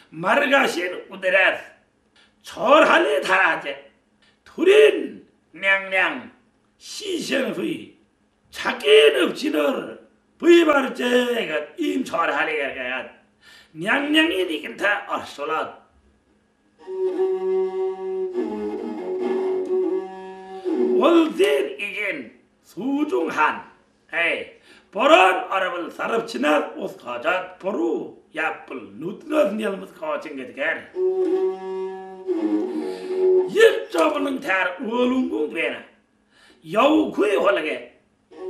margasin uderas çorhali taraje turin 냥냥 시선의 자기는 진을 부이바르제가 임 çorhali가 냥냥이 니긴타 어솔라 월든 이긴 수중한 보란 아랍을 사럽지나 옷가자 보루 야뿔 누트너 니얼무스 거징게드게 일접은 달 월웅궁 되나 여우구이 홀라게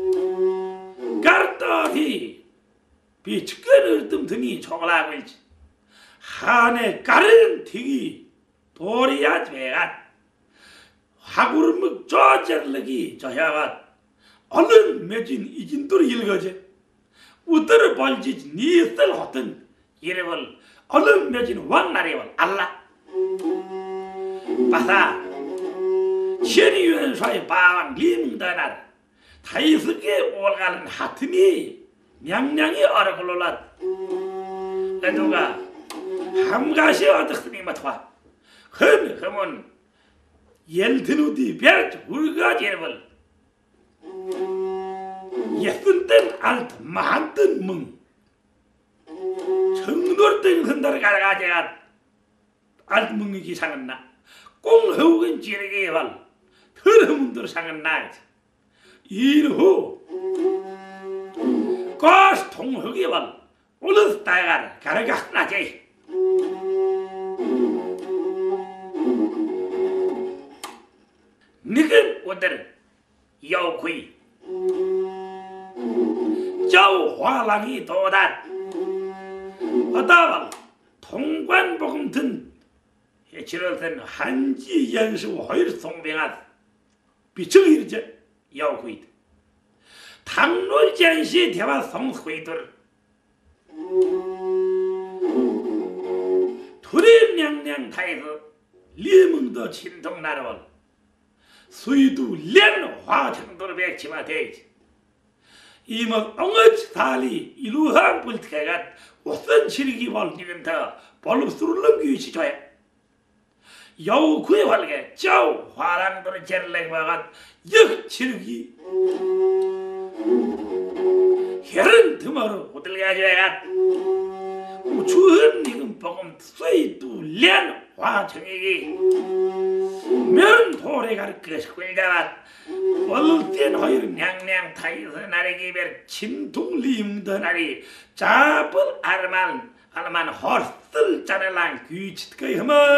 가르떠히 비치근을 뜸등이 초글하고 있지 한에 가른 튀기 도리야 죄가 화구르묵 저절르기 저야가 얼른 매진 이진도를 읽어지 우들을 벌지 니들 호든 이름을 얼른 매진 왕나리월 알라 바사 천이元帅 바왕 리문다날 다이스게 올가는 하트니 냥냥이 얼어글로라 누가 함가시 어떻으니 맞와 흠은 옐드누디 별 우리가 제벌 예쁜 땐 알트 만든 멍 정돌 땐 흔들 가라가제가 알트 멍이 상은나 꽁허우근 지르게 발 더러문들 상은나 이르후 거스 통허게 발 올르스 따가라 가라가 나제 니근 오늘 여우구이 저화랑이 도단 어따발 통관복음든 해치러든 한지 연수 허일 송병한 비청이르제 여우구이 당놀전시 대화 성수이들 두림냥냥 타이서 리문도 친동나라월 수이도 렌 화정도를 백치마 되지 이먹 엉어치 달리 이루한 불트가가 옷선 치르기 벌리는다 벌릅수를 넘기시 줘야 여우 구의 활게 저 화랑도를 제를내가가 역 치르기 혈은 드머로 호들가 줘야 우추은 니금 보금 수이도 렌 화정이기 면 도래가를 끄시끌다가 월땐 허일 냥냥 타이서 나리기 별 침통림더 나리 잡을 알만 헐슬 짜내랑 귀치트가 흠어